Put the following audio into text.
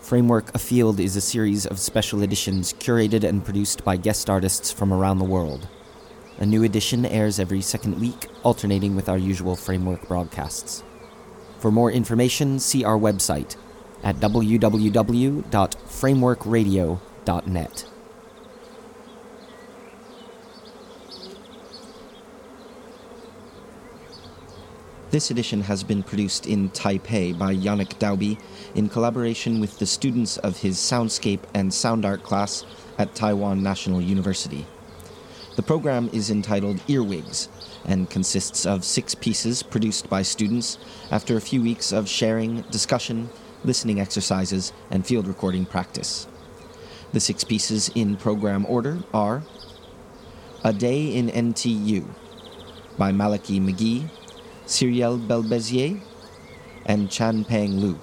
Framework Afield is a series of special editions curated and produced by guest artists from around the world. A new edition airs every second week, alternating with our usual Framework broadcasts. For more information, see our website at www.frameworkradio.net. This edition has been produced in Taipei by Yannick Dauby in collaboration with the students of his Soundscape and Sound Art class at Taiwan National University. The program is entitled Earwigs and consists of 6 pieces produced by students after a few weeks of sharing, discussion, listening exercises, and field recording practice. The 6 pieces in program order are A Day in NTU by Malachy McGee, Cyrielle Belbezier, and Chan Peng Lu.